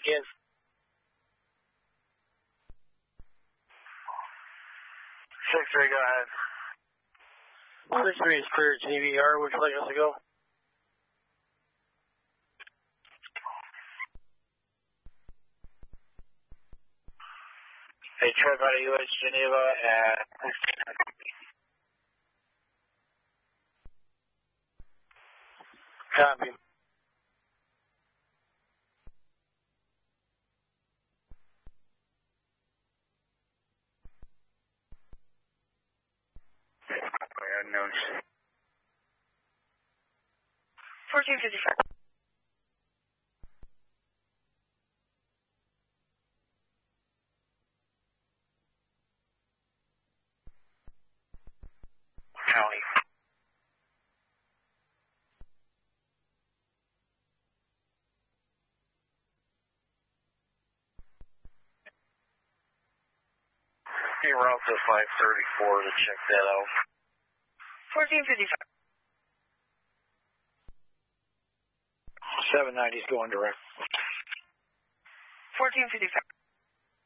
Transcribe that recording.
again. 6-3, go ahead. 6-3 is clear to EVR. Would you like us to go? Hey, Trev out of US Geneva at... Copy. Unknowns. 1455. County. Hey, route to 534 to check that out. 1455. 790 is going direct. 1455.